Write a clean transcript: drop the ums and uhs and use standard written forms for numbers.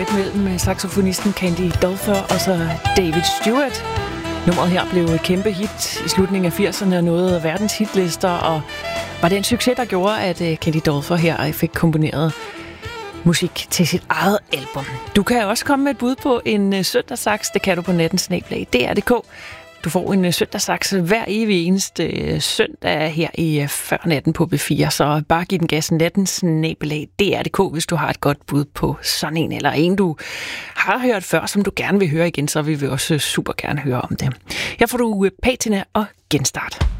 duet mellem saxofonisten Candy Dulfer og så David Stewart. Nummeret her blev et kæmpe hit i slutningen af 80'erne og nåede verdens hitlister, og var den succes, der gjorde, at Candy Dulfer her fik komponeret musik til sit eget album. Du kan også komme med et bud på en søndagssaks. Det kan du på natten@dr.dk. Du får en søndagssaks hver evig eneste søndag her i Før Natten på B4. Så bare giv den gas natten@dr.dk, hvis du har et godt bud på sådan en, eller en, du har hørt før, som du gerne vil høre igen, så vil vi også super gerne høre om det. Her får du Patina og Genstart.